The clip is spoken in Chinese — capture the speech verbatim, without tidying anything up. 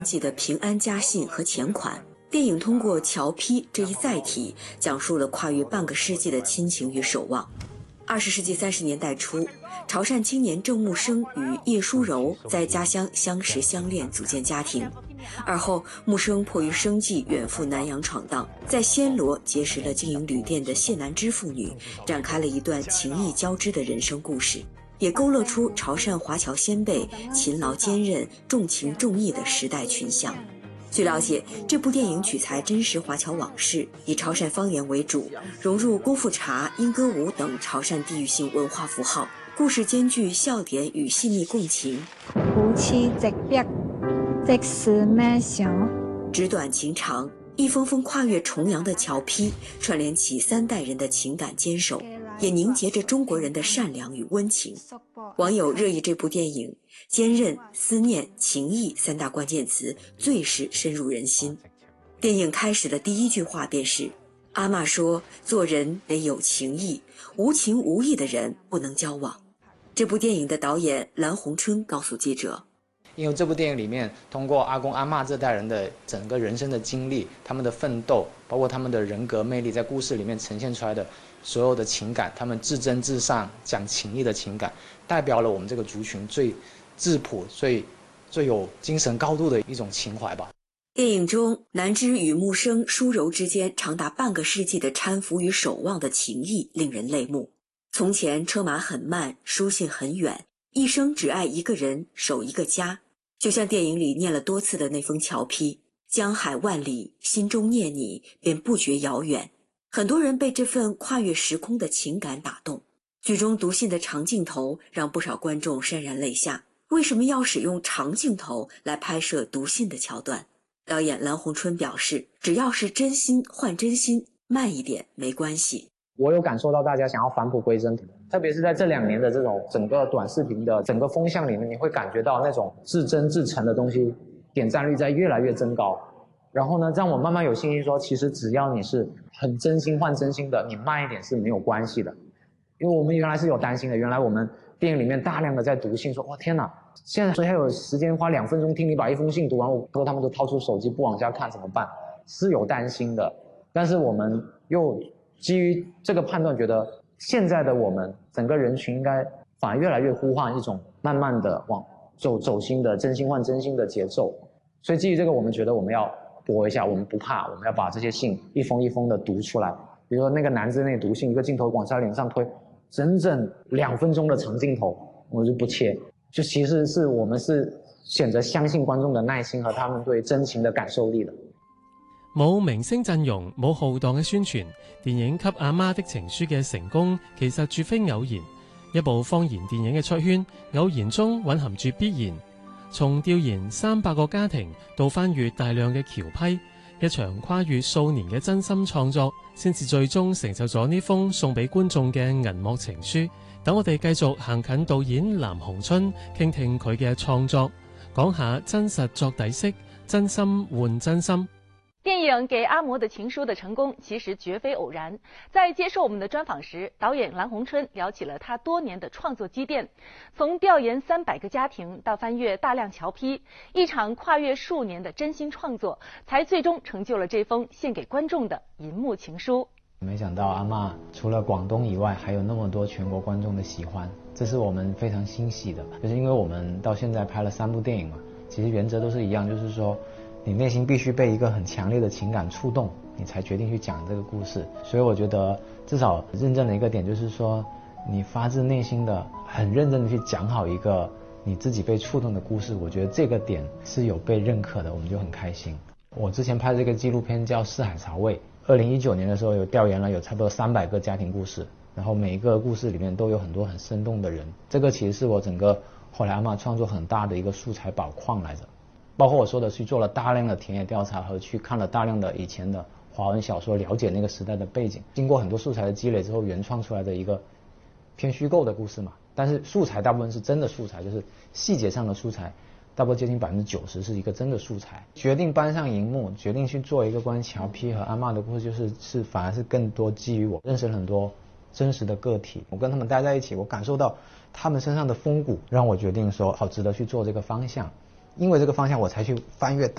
记的平安家信和钱款。电影通过侨批这一载体，讲述了跨越半个世纪的亲情与守望。二十世纪三十年代初，潮汕青年郑木生与叶淑柔在家乡相识相恋，组建家庭。而后，木生迫于生计远赴南洋闯荡，在暹罗结识了经营旅店的谢南芝妇女，展开了一段情意交织的人生故事，也勾勒出潮汕华侨先辈勤劳坚韧、重情重义的时代群像。据了解，这部电影取材真实华侨往事，以潮汕方言为主，融入功夫茶、莺歌舞等潮汕地域性文化符号，故事兼具笑点与细腻共情。 夫妻直逼，即是咩想？ 纸短情长，一封封跨越重洋的侨批，串联起三代人的情感坚守，也凝结着中国人的善良与温情。网友热议这部电影，坚韧、思念、情谊三大关键词最是深入人心。电影开始的第一句话便是：阿嬷说，做人得有情义，无情无义的人不能交往。这部电影的导演蓝洪春告诉记者， 因为这部电影里面通过阿公阿嬷这代人的整个人生的经历，他们的奋斗，包括他们的人格魅力，在故事里面呈现出来的所有的情感，他们至真至善讲情义的情感，代表了我们这个族群最质朴、最最有精神高度的一种情怀吧。 电影中南芝与木生、淑柔之间长达半个世纪的搀扶与守望的情谊令人泪目。从前车马很慢，书信很远，一生只爱一个人，守一个家。就像电影里念了多次的那封侨批，江海万里，心中念你，便不觉遥远。很多人被这份跨越时空的情感打动。剧中读信的长镜头让不少观众潸然泪下。为什么要使用长镜头来拍摄读信的桥段？导演蓝洪春表示，只要是真心换真心，慢一点没关系。 我有感受到大家想要返璞归真，特别是在这两年的这种整个短视频的整个风向里面，你会感觉到那种至真至诚的东西点赞率在越来越增高。然后呢，让我慢慢有信心说，其实只要你是很真心换真心的，你慢一点是没有关系的。因为我们原来是有担心的，原来我们电影里面大量的在读信，说哇天哪，现在谁还有时间花两分钟听你把一封信读完？我说他们都掏出手机不往下看怎么办？是有担心的，但是我们又基于这个判断，觉得现在的我们整个人群应该反而越来越呼唤一种慢慢的往走走心的真心换真心的节奏。所以基于这个，我们觉得我们要搏一下，我们不怕，我们要把这些信一封一封的读出来。比如说那个男子那读信，一个镜头往他脸上推，整整两分钟的长镜头，我就不切。就其實是我們是選擇相信觀眾嘅耐心和他們對真情嘅感受力的。 冇明星陣容，冇浩蕩嘅宣傳，電影《給阿媽的情書》嘅成功其實絕非偶然。一部方言電影嘅出圈，偶然中蘊含住必然。從調研三百個家庭到翻閱大量嘅僑批，一場跨越數年嘅真心創作，先至最終成就咗呢封送俾觀眾嘅銀幕情書。等我哋繼續行近導演藍洪春，傾聽佢嘅創作，講下真實作底色，真心換真心。 電影《給阿嬤的情書》的成功其實絕非偶然。在接受我們的專訪時，導演藍洪春聊起了他多年的創作積澱，從調研三百個家庭到翻閱大量僑批，一場跨越數年的真心創作，才最終成就了這封獻給觀眾的銀幕情書。 沒想到阿嬤除了廣東以外，還有那麼多全國觀眾的喜歡，這是我們非常欣喜的。就是因為我們到現在拍了三部電影嘛，其實原則都是一樣，就是說你內心必須被一個很強烈的情感觸動，你才決定去講這個故事。所以我覺得至少認證的一個點就是說，你發自內心的很認真的去講好一個你自己被觸動的故事，我覺得這個點是有被認可的，我們就很開心。我之前拍這個紀錄片叫《四海潮味》，二零一九年的時候有調研了有差不多三百個家庭故事，然後每一個故事裡面都有很多很生動的人，這個其實是我整個後來阿嬤創作很大的一個素材寶礦來着。包括我說的去做了大量的田野調查和去看了大量的以前的華文小說，了解那個時代的背景，經過很多素材的積累之後原創出來的一個偏虛構的故事嘛。但是素材大部分是真的素材，就是細節上的素材大部分接近百分之九十是一個真的素材。決定搬上熒幕，決定去做一個關於僑批和阿嬤的故事，就是是反而是更多基於我認識了很多真實的個體，我跟他們待在一起，我感受到他們身上的風骨，讓我決定說好值得去做這個方向。 因为这个方向我才去翻阅大。